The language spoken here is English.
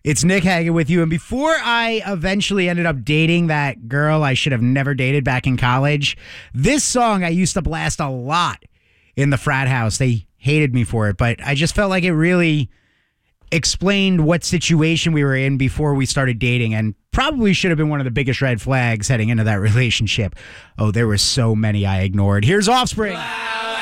It's Nick Hagan with you. And before I eventually ended up dating that girl I should have never dated back in college, this song I used to blast a lot in the frat house. They hated me for it, but I just felt like it really explained what situation we were in before we started dating, and probably should have been one of the biggest red flags heading into that relationship. Oh, there were so many I ignored. Here's Offspring. Wow.